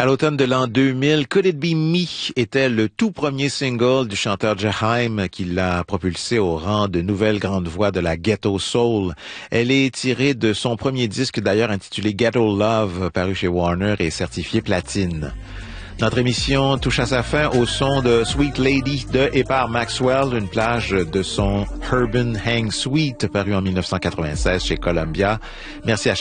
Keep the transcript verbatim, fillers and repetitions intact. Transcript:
À l'automne de l'an deux mille, Could It Be Me était le tout premier single du chanteur Jaheim qui l'a propulsé au rang de nouvelle grande voix de la Ghetto Soul. Elle est tirée de son premier disque d'ailleurs intitulé Ghetto Love, paru chez Warner et certifié platine. Notre émission touche à sa fin au son de Sweet Lady de et par Maxwell, une plage de son Urban Hang Suite paru en mille neuf cent quatre-vingt-seize chez Columbia. Merci à